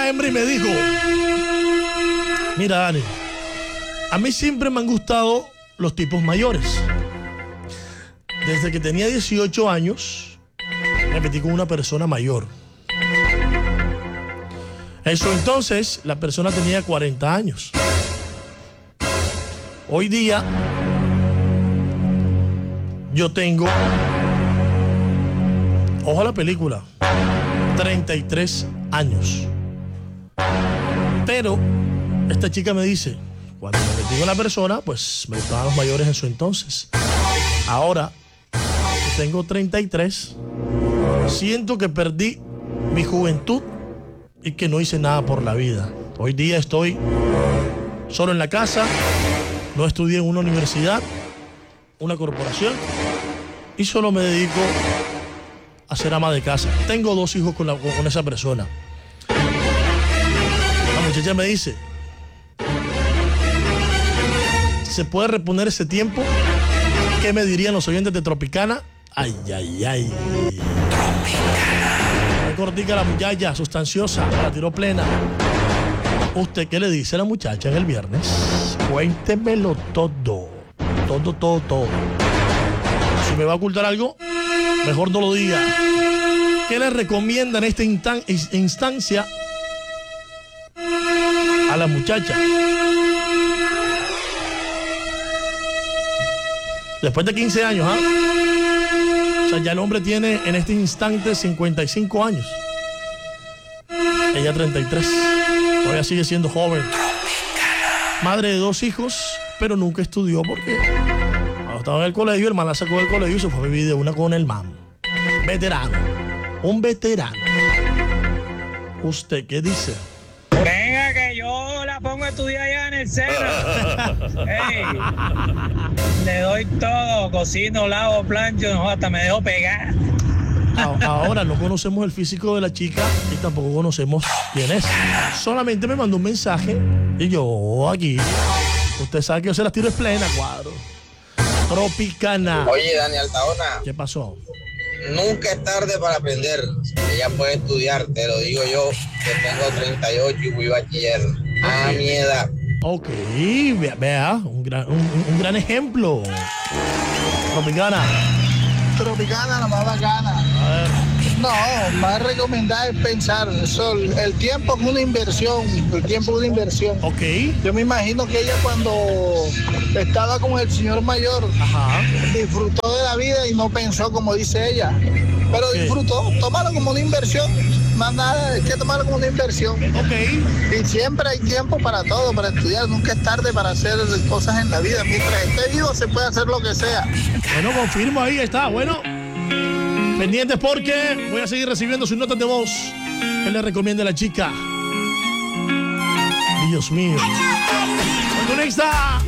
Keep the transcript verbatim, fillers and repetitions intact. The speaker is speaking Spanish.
hembra y me dijo: mira, Dani, a mí siempre me han gustado los tipos mayores. Desde que tenía dieciocho años, me metí con una persona mayor. Eso entonces, la persona tenía cuarenta años. Hoy día, yo tengo, ojo a la película, treinta y tres años. Pero esta chica me dice, cuando me metí con la persona, pues me gustaban los mayores en su entonces. Ahora, que tengo treinta y tres, siento que perdí mi juventud y que no hice nada por la vida. Hoy día estoy solo en la casa, no estudié en una universidad, una corporación, y solo me dedico a ser ama de casa. Tengo dos hijos con, la, con esa persona. La muchacha me dice: ¿se puede reponer ese tiempo? ¿Qué me dirían los oyentes de Tropicana? Ay, ay, ay. Muy cortica la muchacha, sustanciosa, la tiró plena. ¿Usted qué le dice a la muchacha en el viernes? Cuéntemelo todo. Todo, todo, todo. Si me va a ocultar algo, mejor no lo diga. ¿Qué le recomienda en esta instan- instancia a la muchacha? Después de quince años, ¿ah? ¿eh? O sea, ya el hombre tiene en este instante cincuenta y cinco años. Ella treinta y tres. Todavía sigue siendo joven. Madre de dos hijos, pero nunca estudió porque cuando estaba en el colegio, el man la sacó del colegio y se fue a vivir de una con el man. Veterano. Un veterano. ¿Usted qué dice? Venga, que yo la pongo a estudiar allá en el seno. Hey, le doy todo, cocino, lavo, plancho, no, hasta me dejo pegar. Ahora no conocemos el físico de la chica y tampoco conocemos quién es. Solamente me mandó un mensaje y yo aquí. Usted sabe que yo se las tiro en plena, cuadro. Tropicana. Oye, Dani Altaona. ¿Qué pasó? Nunca es tarde para aprender. Ella puede estudiar, te lo digo yo, que tengo treinta y ocho y fui bachiller. A mi edad. Ok, vea, vea un, gran, un, un gran ejemplo. Tropicana. Tropicana, la más bacana. A ver. No, más recomendable es pensar, eso, el tiempo es una inversión, el tiempo es una inversión. Ok. Yo me imagino que ella cuando estaba con el señor mayor, Ajá. disfrutó de la vida y no pensó como dice ella, pero okay. disfrutó, tómalo como una inversión, más nada, hay que tomarlo como una inversión. Ok. Y siempre hay tiempo para todo, para estudiar, nunca es tarde para hacer cosas en la vida, mientras esté vivo se puede hacer lo que sea. Bueno, confirmo, ahí está, bueno. Pendientes porque voy a seguir recibiendo sus notas de voz. ¿Qué le recomienda a la chica? Dios mío. ¡Conecta!